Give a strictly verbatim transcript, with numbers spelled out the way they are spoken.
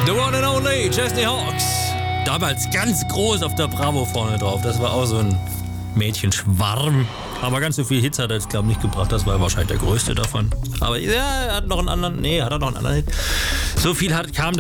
The one and only Chesney Hawks. Damals ganz groß auf der Bravo vorne drauf. Das war auch so ein Mädchenschwarm. Aber ganz so viel Hits hat er jetzt, glaube ich, nicht gebracht. Das war wahrscheinlich der größte davon. Aber ja, er hat noch einen anderen. Nee, hat er noch einen anderen Hit. So viel hat, kam